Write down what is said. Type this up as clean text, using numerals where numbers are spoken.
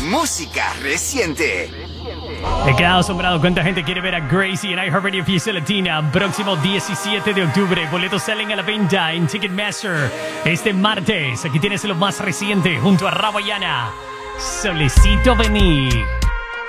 música reciente. He quedado asombrado cuánta gente quiere ver a Gracie en iHeartRadio Fiesta Latina. Próximo 17 de octubre. Boletos salen a la venta en Ticketmaster este martes. Aquí tienes lo más reciente junto a Rawayana. Solecito vení.